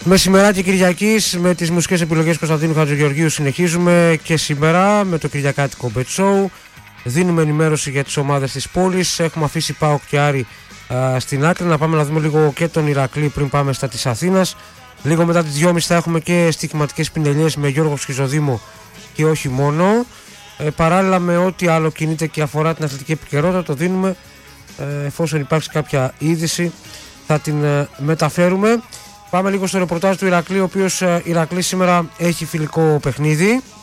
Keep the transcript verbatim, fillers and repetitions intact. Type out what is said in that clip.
Μεσημεράκι Κυριακής με τις μουσικές επιλογές Κωνσταντίνου Χατζηγεωργίου συνεχίζουμε και σήμερα με το Κυριακάτικο Bet Show. Δίνουμε ενημέρωση για τις ομάδες της πόλης. Έχουμε αφήσει ΠΑΟΚ και Άρη α, στην άκρη. Να πάμε να δούμε λίγο και τον Ηρακλή πριν πάμε στα της Αθήνας. Λίγο μετά τις δυόμιση θα έχουμε και στοιχηματικές πινελιές με Γιώργο Σχιζοδήμο και όχι μόνο. Ε, παράλληλα με ό,τι άλλο κινείται και αφορά την αθλητική επικαιρότητα το δίνουμε. Ε, εφόσον υπάρξει κάποια είδηση θα την ε, μεταφέρουμε. Πάμε λίγο στο ρεπορτάζ του Ηρακλή, ο οποίος Ηρακλή σήμερα έχει φιλικό παιχνίδι.